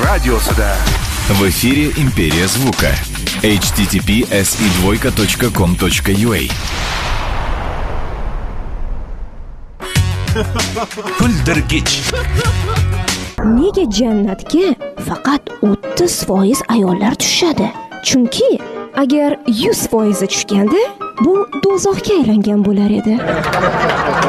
radiosida. В эфире «Империя звука». https://com.ua Kuldirgich. Nega jannatga faqat 30% ayollar tushadi? Chunki agar 100% tushganda, bu do'zaxga aylangan bo'lar edi.